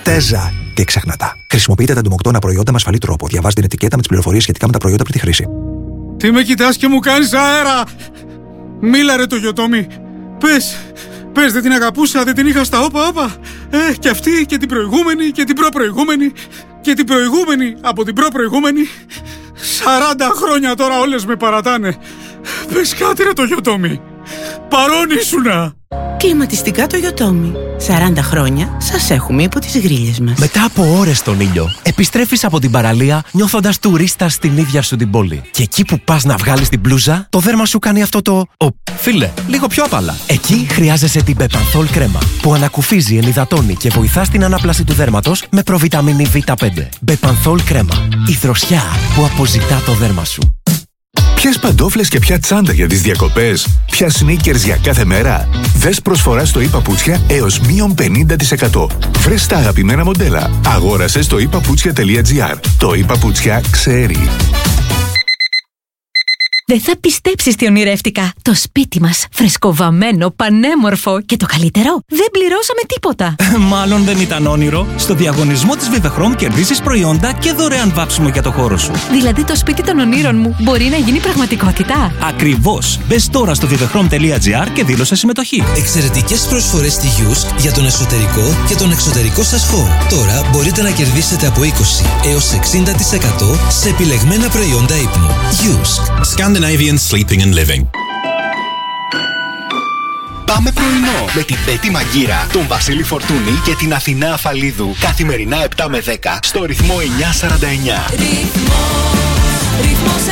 Τέζα και ξεχνάτα. Χρησιμοποιείτε τα ντομοκτώνα προϊόντα με ασφαλή τρόπο. Διαβάστε την ετικέτα με τις πληροφορίες σχετικά με τα προϊόντα πριν τη χρήση. Τι με κοιτάς και μου κάνεις αέρα! Μίλα ρε το Γιοτόμι. Πες, δεν την αγαπούσα, δεν την είχα στα όπα. Και αυτή και την προηγούμενη και την προπροηγούμενη και την προηγούμενη από την προπροηγούμενη. 40 χρόνια τώρα όλες με παρατάνε. Πες κάτι ρε το Γιοτόμι. Παρόν ήσουνα. Κλιματιστικά το Γιοτόμι. 40 χρόνια σας έχουμε υπό τις γρίλες μας. Μετά από ώρες στον ήλιο, επιστρέφεις από την παραλία νιώθοντας τουρίστα στην ίδια σου την πόλη. Και εκεί που πας να βγάλεις την μπλούζα, το δέρμα σου κάνει αυτό το φίλε, λίγο πιο απαλά. Εκεί χρειάζεσαι την Bepanthol κρέμα, που ανακουφίζει, ενυδατώνει και βοηθά στην ανάπλαση του δέρματος με προβιταμίνη Β5. Bepanthol κρέμα. Η δροσιά που αποζητά το δέρμα σου. Ποιες παντόφλες και ποια τσάντα για τις διακοπές? Ποια sneakers για κάθε μέρα? Δες προσφορά στο ePaputsια έως μείον 50%. Βρες τα αγαπημένα μοντέλα. Αγόρασε στο ePaputsια.gr. Το ePaputsια ξέρει. Δεν θα πιστέψεις τι ονειρεύτηκα. Το σπίτι μας, φρεσκοβαμμένο, πανέμορφο και το καλύτερο, δεν πληρώσαμε τίποτα. Μάλλον δεν ήταν όνειρο. Στο διαγωνισμό της Vivechrome κερδίζεις προϊόντα και δωρεάν βάψιμο για το χώρο σου. Δηλαδή το σπίτι των ονείρων μου μπορεί να γίνει πραγματικότητα. Ακριβώς. Μπες τώρα στο vivechrome.gr και δήλωσε συμμετοχή. Εξαιρετικές προσφορές στη Yusk για τον εσωτερικό και τον εξωτερικό σας χώρο. Τώρα μπορείτε να κερδίσετε από 20 έως 60% σε επιλεγμένα προϊόντα ύπνου. Yusk. Scandinavian Sleeping and Living. Πάμε πρωινό με την Πέτη Μαγκύρα, τον Βασίλη Φορτούνη και την Αθηνά Αφαλίδου. Καθημερινά 7 με 10 στο ρυθμό 949. Ρυθμός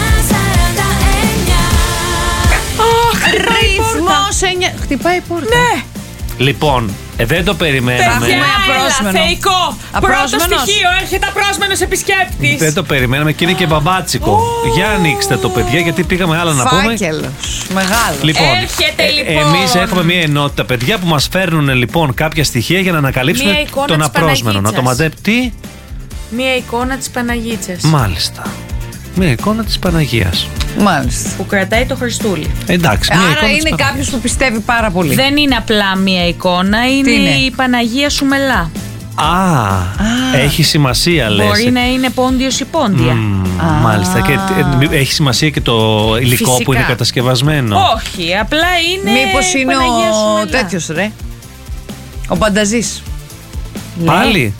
949. Ρυθμός 9. Χτυπάει η πόρτα. Ναι. Λοιπόν, δεν το περιμέναμε. Θεϊκό. Πρώτο στοιχείο, έρχεται απρόσμενος επισκέπτης. Δεν το περιμέναμε και είναι και μπαμπάτσικο. Για ανοίξτε το, παιδιά, γιατί πήγαμε άλλα να πούμε. Φάκελος. Μεγάλο. Λοιπόν, έρχεται λοιπόν. Εμείς έχουμε μια ενότητα, παιδιά, που μας φέρνουν λοιπόν κάποια στοιχεία για να ανακαλύψουμε τον απρόσμενο. Να το μαζέψουμε. Τι? Μια εικόνα της Παναγίτσας. Μάλιστα. Μια εικόνα της Παναγίας. Μάλιστα. Που κρατάει το Χριστούλη. Εντάξει. Άρα είναι κάποιος που πιστεύει πάρα πολύ. Δεν είναι απλά μια εικόνα, είναι η Παναγία Σουμελά. Έχει σημασία, λες. Μπορεί να είναι Πόντιος ή Πόντια. Μάλιστα. Και έχει σημασία και το υλικό φυσικά που είναι κατασκευασμένο. Όχι, απλά είναι. Μήπως είναι ο τέτοιος ρε, ο Μπανταζής. Πάλι.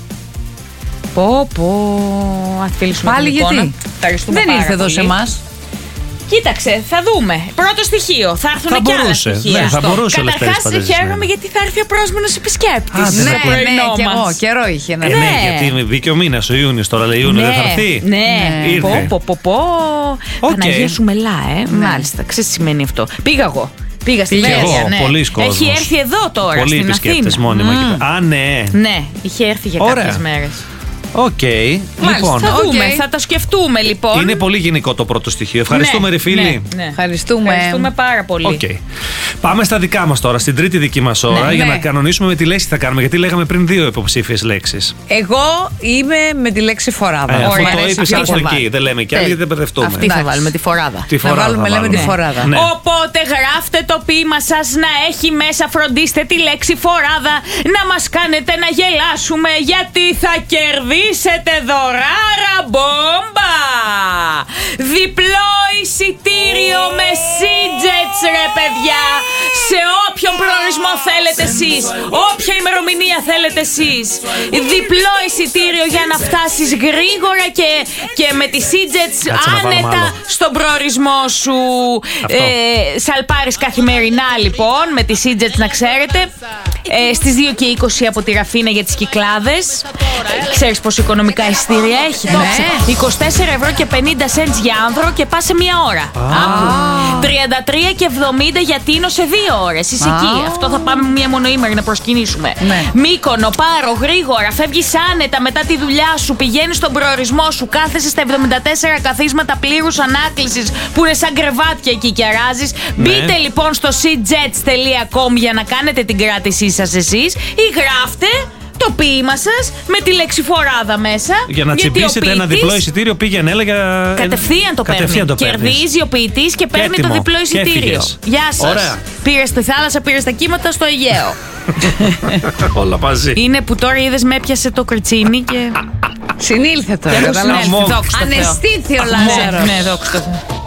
Αφιλήσουμε πάλι την γιατί εικόνα. δεν ήρθε εδώ σε εμάς. Κοίταξε, θα δούμε. Πρώτο στοιχείο. Θα έρθουν και άλλα στοιχεία. Ναι, θα μπορούσε. Καταρχάς, χαίρομαι γιατί θα έρθει ο πρόσμενος επισκέπτης. Ναι, και εγώ. Καιρό είχε. Ναι, γιατί βγήκε ο μήνας, ο Ιούνιος τώρα, λέει Ιούνιο, δεν θα έρθει. Ναι, Παναγία Σουμελά, μάλιστα. Ξέρεις τι σημαίνει αυτό. Πήγα εγώ. Πήγα στην Βέρεια, ναι. Πολλοί κόσμος. Έχει έρθει εδώ τώρα, πολλοί στην Αθήνα. επισκέπτες μόνιμα. Ναι. Ναι, είχε έρθει για κάποιες μέρες. Οκ. Λοιπόν, θα δούμε, θα τα σκεφτούμε λοιπόν. Είναι πολύ γενικό το πρώτο στοιχείο. Ευχαριστούμε, ρε φίλοι. Ναι. Ευχαριστούμε πάρα πολύ. Okay. Πάμε στα δικά μας τώρα, στην τρίτη δική μας ώρα, για να κανονίσουμε με τη λέξη θα κάνουμε. Γιατί λέγαμε πριν 2 υποψήφιες λέξεις. Εγώ είμαι με τη λέξη φοράδα. Αυτό το είπες εκεί. Δεν λέμε κι άλλοι γιατί δεν μπερδευτούμε. Αυτή θα βάλουμε, τη φοράδα. Να βάλουμε, λέμε τη φοράδα. Ναι. Οπότε γράφτε το ποίημα σας να έχει μέσα, φροντίστε τη λέξη φοράδα, να μας κάνετε να γελάσουμε, γιατί θα κερδίσετε δωράρα μπόμπα! Διπλό εισιτήριο με Sea-Jets, ρε παιδιά, σε όποιον προορισμό θέλετε εσείς, όποια ημερομηνία θέλετε εσείς. Διπλό εισιτήριο για να φτάσεις γρήγορα και με τη Sea-Jets άνετα στον προορισμό σου. Σαλπάρεις καθημερινά λοιπόν με τη Sea-Jets, να ξέρετε. Στις 2:20 από τη Ραφίνα για τις Κυκλάδες. Ξέρεις πόσο οικονομικά εισιτήρια έχει? 24,50 € για άνδρο και πας σε 1 ώρα. 33,70 για Τίνο σε 2 ώρες. Είσαι εκεί. Αυτό θα πάμε μια μονοήμερη να προσκυνήσουμε. Μύκονο, Πάρο, γρήγορα. Φεύγεις άνετα μετά τη δουλειά σου. Πηγαίνεις στον προορισμό σου. Κάθεσαι στα 74 καθίσματα πλήρους ανάκλησης που είναι σαν κρεβάτια εκεί και αράζεις. Μπείτε λοιπόν στο seajets.com για να κάνετε την κράτησή σας εσείς ή γράφτε το ποίημα σας με τη λεξιφοράδα μέσα. Για να τσιμπήσετε ένα διπλό εισιτήριο, πήγαινε, έλεγα. Κατευθείαν το παίρνει. Κερδίζει ο ποιητής και παίρνει το διπλό εισιτήριο. Γεια σας. Πήρε στη θάλασσα, πήρε στα κύματα στο Αιγαίο. Όλα μαζί. Είναι που τώρα είδες με έπιασε το κριτσίνι και. Συνήλθε τώρα. Αναισθήθη ο Λάζαρος. Ναι, δόξα τω Θεώ.